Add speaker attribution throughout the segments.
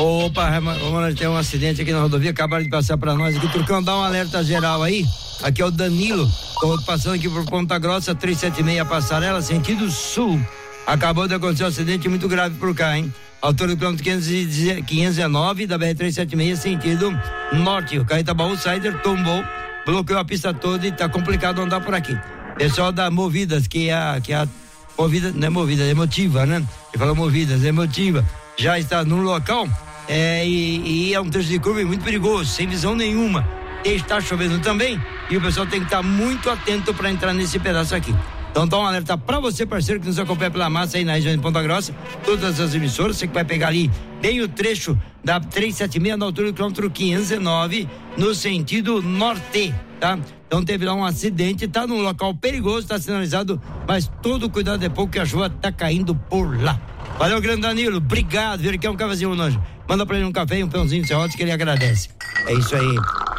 Speaker 1: Opa, nós temos um acidente aqui na rodovia, acabaram de passar pra nós aqui. Turcão, dá um alerta geral aí. Aqui é o Danilo, tô passando aqui por Ponta Grossa, 376 Passarela, sentido sul. Acabou de acontecer um acidente muito grave por cá, hein? Altura do quilômetro 519 da BR-376, sentido norte. O carro Itabaú Sider tombou, bloqueou a pista toda e tá complicado andar por aqui. Pessoal da Movidas, que é a Movida, não é Movida, é Motiva, né? Ele falou Movidas, é Motiva. Já está no local, e é um trecho de curva muito perigoso, sem visão nenhuma. Está chovendo também, e o pessoal tem que estar muito atento para entrar nesse pedaço aqui. Então dá um alerta para você, parceiro, que nos acompanha pela massa aí na região de Ponta Grossa, todas as emissoras, você que vai pegar ali bem o trecho da 376 na altura do quilômetro 519, no sentido norte, tá? Então teve lá um acidente, tá num local perigoso, tá sinalizado, mas todo cuidado é pouco que a chuva tá caindo por lá. Valeu, grande Danilo, obrigado, ele quer um cafezinho, Longe. Manda pra ele um café e um pãozinho de serrote que ele agradece. É isso aí.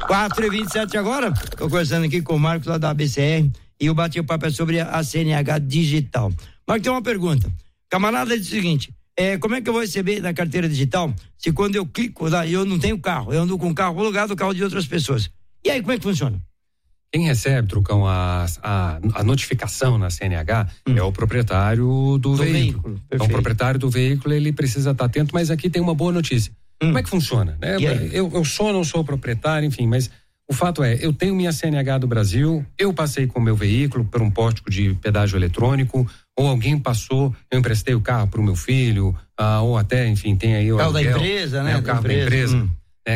Speaker 1: 4h27 agora, tô conversando aqui com o Marcos lá da ABCR e o bate-papo é sobre a CNH digital. Marcos, tem uma pergunta. Camarada diz o seguinte, como é que eu vou receber na carteira digital se quando eu clico lá, eu não tenho carro, eu ando com o carro alugado, o carro de outras pessoas. E aí, como é que funciona?
Speaker 2: Quem recebe, Trucão, a notificação na CNH é o proprietário do veículo. Então, o proprietário do veículo, ele precisa estar atento, mas aqui tem uma boa notícia. Como é que funciona? Né? Eu sou ou não sou proprietário, enfim, mas o fato é, eu tenho minha CNH do Brasil, eu passei com o meu veículo por um pórtico de pedágio eletrônico, ou alguém passou, eu emprestei o carro para o meu filho, ou até, enfim, tem aí o
Speaker 1: carro da empresa, né?
Speaker 2: O carro da empresa.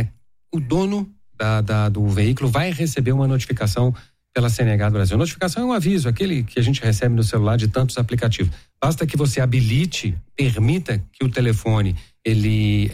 Speaker 2: O dono do veículo vai receber uma notificação pela CNH do Brasil. Notificação é um aviso, aquele que a gente recebe no celular de tantos aplicativos. Basta que você habilite, permita que o telefone ele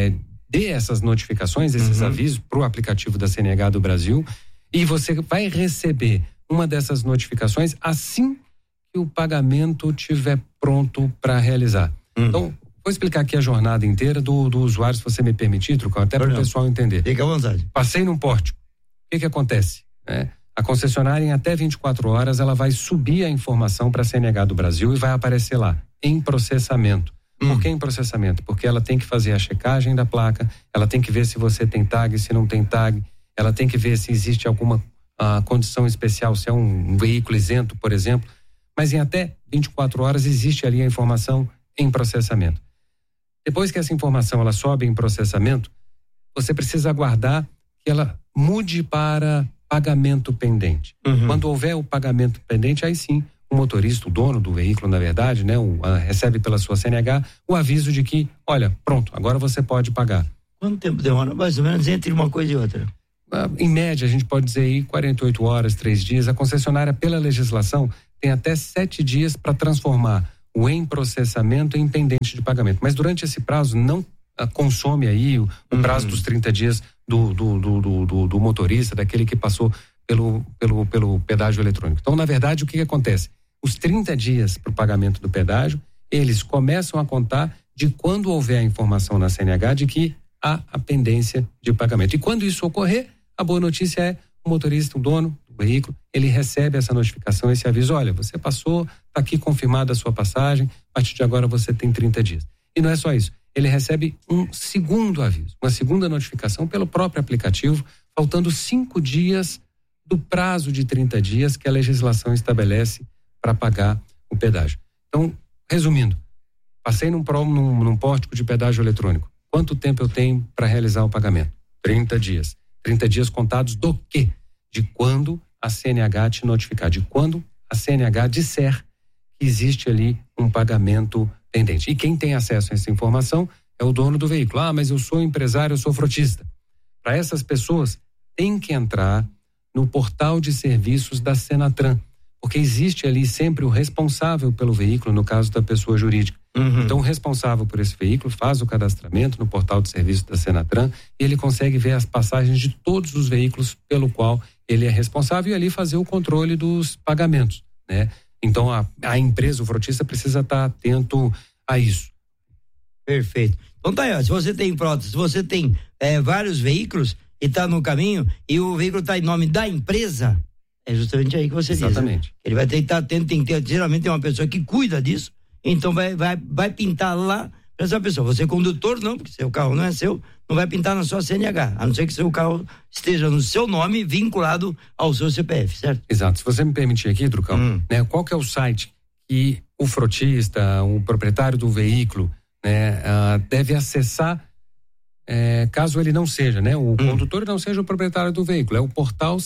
Speaker 2: dê essas notificações, esses avisos para o aplicativo da CNH do Brasil, e você vai receber uma dessas notificações assim que o pagamento estiver pronto para realizar. Então, vou explicar aqui a jornada inteira do usuário, se você me permitir, Trucão, até para o pessoal entender.
Speaker 1: Fica à vontade.
Speaker 2: Passei num pórtico. O que acontece? A concessionária, em até 24 horas, ela vai subir a informação para a CNH do Brasil e vai aparecer lá, em processamento. Por que em processamento? Porque ela tem que fazer a checagem da placa, ela tem que ver se você tem tag, se não tem tag, ela tem que ver se existe alguma condição especial, se é um veículo isento, por exemplo. Mas em até 24 horas existe ali a informação em processamento. Depois que essa informação ela sobe em processamento, você precisa aguardar que ela mude para pagamento pendente. Quando houver o pagamento pendente, aí sim, o motorista, o dono do veículo, na verdade, né, recebe pela sua CNH o aviso de que, olha, pronto, agora você pode pagar.
Speaker 1: Quanto tempo demora, mais ou menos, entre uma coisa e outra?
Speaker 2: Em média, a gente pode dizer aí 48 horas, 3 dias. A concessionária, pela legislação, tem até 7 dias para transformar o em processamento em pendente de pagamento. Mas durante esse prazo não consome aí o prazo dos 30 dias do motorista, daquele que passou pelo pedágio eletrônico. Então, na verdade, o que acontece? Os 30 dias para o pagamento do pedágio, eles começam a contar de quando houver a informação na CNH de que há a pendência de pagamento. E quando isso ocorrer, a boa notícia é o motorista, o dono do veículo, ele recebe essa notificação, esse aviso, olha, você passou, está aqui confirmada a sua passagem, a partir de agora você tem 30 dias. E não é só isso, ele recebe um segundo aviso, uma segunda notificação pelo próprio aplicativo, faltando 5 dias do prazo de 30 dias que a legislação estabelece para pagar o pedágio. Então, resumindo, passei num pórtico de pedágio eletrônico. Quanto tempo eu tenho para realizar o pagamento? 30 dias. 30 dias contados do quê? De quando a CNH te notificar, de quando a CNH disser que existe ali um pagamento pendente. E quem tem acesso a essa informação é o dono do veículo. Ah, mas eu sou empresário, eu sou frotista. Para essas pessoas, tem que entrar no portal de serviços da Senatran, porque existe ali sempre o responsável pelo veículo, no caso da pessoa jurídica. Então, o responsável por esse veículo faz o cadastramento no portal de serviços da Senatran e ele consegue ver as passagens de todos os veículos pelo qual ele é responsável e ali fazer o controle dos pagamentos, né? Então, a empresa, o frotista, precisa estar atento a isso.
Speaker 1: Perfeito. Então tá aí, ó, se você tem frota, se você tem vários veículos e está no caminho e o veículo está em nome da empresa, é justamente aí que você diz.
Speaker 2: Exatamente.
Speaker 1: Né? Ele vai ter que estar atento, geralmente tem uma pessoa que cuida disso, então vai pintar lá Presta atenção, você é condutor, não, porque seu carro não é seu, não vai pintar na sua CNH, a não ser que seu carro esteja no seu nome vinculado ao seu CPF, certo?
Speaker 2: Exato. Se você me permitir aqui, Trucão, né, qual que é o site que o frotista, o proprietário do veículo, né, deve acessar, caso ele não seja, né, o condutor não seja o proprietário do veículo, é o portal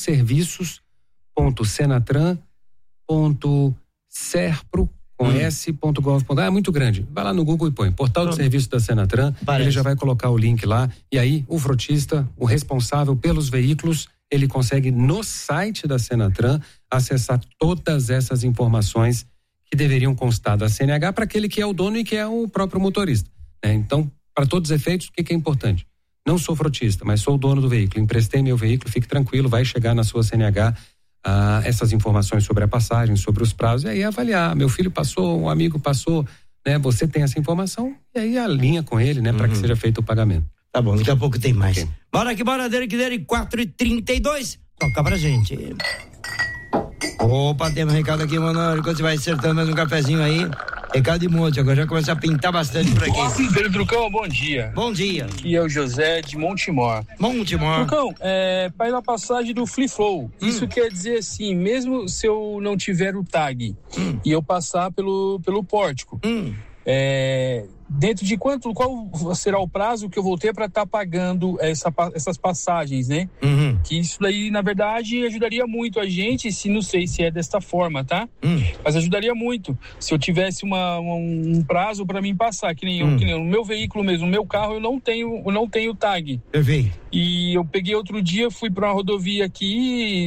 Speaker 2: serviços.senatran.serpro com s.gov.br, é muito grande. Vai lá no Google e põe Portal de Serviços da Senatran, ele já vai colocar o link lá, e aí o frotista, o responsável pelos veículos, ele consegue no site da Senatran acessar todas essas informações que deveriam constar da CNH para aquele que é o dono e que é o próprio motorista, né? Então, para todos os efeitos, o que é importante? Não sou frotista, mas sou o dono do veículo, emprestei meu veículo, fique tranquilo, vai chegar na sua CNH essas informações sobre a passagem, sobre os prazos, e aí avaliar, meu filho passou, um amigo passou, né? Você tem essa informação, e aí alinha com ele, né? Para que seja feito o pagamento.
Speaker 1: Tá bom, daqui a pouco tem mais. Okay. Bora que bora, dele, 4h32, toca pra gente. Opa, tem um recado aqui, mano, enquanto você vai acertando mais um cafezinho aí, recado de monte, agora já começa a pintar bastante por aqui.
Speaker 3: Pedro Trucão, bom dia.
Speaker 1: Bom dia.
Speaker 3: Aqui é o José de Montemor. Trucão, para ir na passagem do Free Flow, isso quer dizer assim, mesmo se eu não tiver o tag e eu passar pelo pórtico, dentro de qual será o prazo que eu vou ter para estar pagando essas passagens, né? Que isso daí, na verdade, ajudaria muito a gente, não sei se é desta forma, tá? Mas ajudaria muito. Se eu tivesse um prazo para mim passar, que nem o meu veículo mesmo, o meu carro, eu não tenho tag.
Speaker 1: Perfeito.
Speaker 3: E eu peguei outro dia, fui para uma rodovia aqui,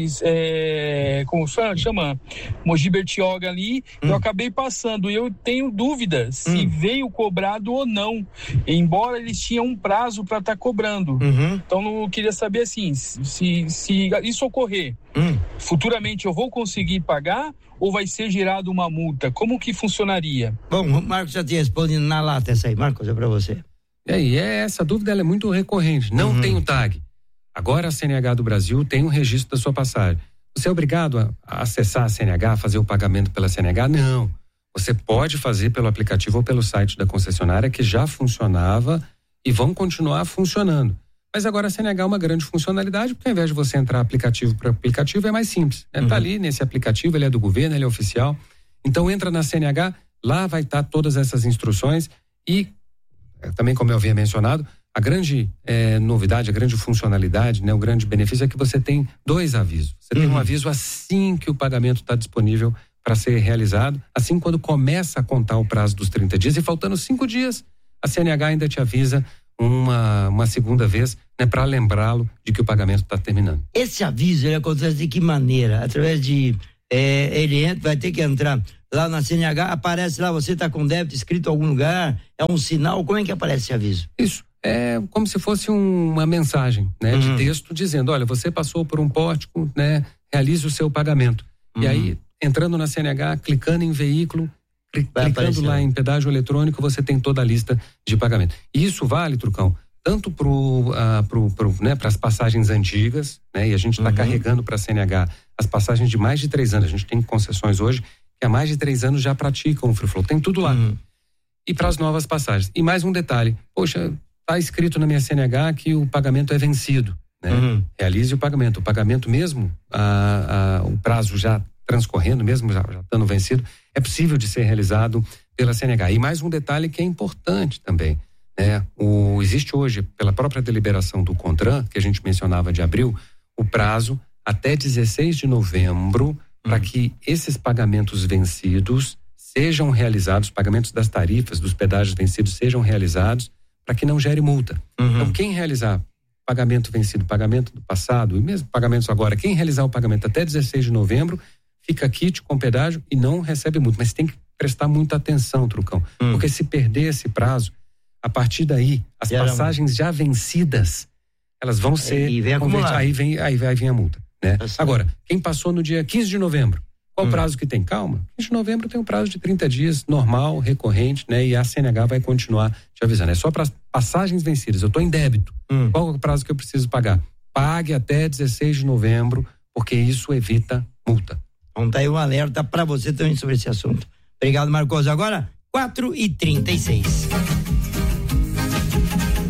Speaker 3: como chama? Mogi Bertioga ali, eu acabei passando, e eu tenho dúvida se veio cobrado ou não, embora eles tinham um prazo para estar cobrando. Então eu queria saber assim, se isso ocorrer, futuramente eu vou conseguir pagar ou vai ser gerado uma multa? Como que funcionaria?
Speaker 1: Bom, o Marcos já te responde na lata essa aí. Marcos, é para você.
Speaker 2: Essa dúvida ela é muito recorrente. Não tem o tag. Agora a CNH do Brasil tem um registro da sua passagem. Você é obrigado a acessar a CNH, fazer o pagamento pela CNH? Não. Você pode fazer pelo aplicativo ou pelo site da concessionária, que já funcionava e vão continuar funcionando. Mas agora a CNH é uma grande funcionalidade, porque ao invés de você entrar aplicativo por aplicativo, é mais simples. Tá ali nesse aplicativo, ele é do governo, ele é oficial. Então entra na CNH, lá vai estar todas essas instruções e também, como eu havia mencionado, a grande novidade, a grande funcionalidade, né, o grande benefício é que você tem 2 avisos. Você tem um aviso assim que o pagamento está disponível para ser realizado, assim quando começa a contar o prazo dos 30 dias e faltando 5 dias, a CNH ainda te avisa uma segunda vez, né, para lembrá-lo de que o pagamento está terminando.
Speaker 1: Esse aviso, ele acontece de que maneira? Através de, ele vai ter que entrar lá na CNH, aparece lá, você está com débito escrito em algum lugar, é um sinal, como é que aparece esse aviso?
Speaker 2: Isso, é como se fosse uma mensagem, né, de texto dizendo, olha, você passou por um pórtico, né, realize o seu pagamento. E aí, entrando na CNH, clicando em veículo, clicando lá em pedágio eletrônico, você tem toda a lista de pagamento. E isso vale, Trucão, tanto para as passagens antigas, né? E a gente está carregando para a CNH as passagens de mais de 3 anos. A gente tem concessões hoje que há mais de 3 anos já praticam o Free Flow. Tem tudo lá. E para as novas passagens. E mais um detalhe, poxa, está escrito na minha CNH que o pagamento é vencido, né? Realize o pagamento. O pagamento mesmo, o prazo já transcorrendo, mesmo já estando vencido, é possível de ser realizado pela CNH. E mais um detalhe que é importante também, né? Existe hoje, pela própria deliberação do CONTRAN, que a gente mencionava de abril, o prazo até 16 de novembro para que esses pagamentos vencidos sejam realizados, pagamentos das tarifas, dos pedágios vencidos sejam realizados, para que não gere multa. Então, quem realizar pagamento vencido, pagamento do passado e mesmo pagamentos agora, quem realizar o pagamento até 16 de novembro, fica quite com pedágio e não recebe multa. Mas tem que prestar muita atenção, Trucão, porque se perder esse prazo, a partir daí, as passagens já vencidas, elas vão ser... Aí vem a multa, né? Agora, quem passou no dia 15 de novembro, qual o prazo que tem? Calma, 15 de novembro tem um prazo de 30 dias, normal, recorrente, né? E a CNH vai continuar te avisando. É só para as passagens vencidas, eu estou em débito. Qual é o prazo que eu preciso pagar? Pague até 16 de novembro, porque isso evita multa.
Speaker 1: Então tá aí um alerta para você também sobre esse assunto. Obrigado, Marcos. Agora, 4h36.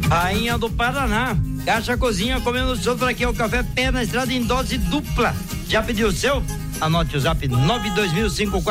Speaker 1: Rainha do Paraná. Caixa Cozinha comendo solto por aqui é o café pé na estrada em dose dupla. Já pediu o seu? Anote o zap 92054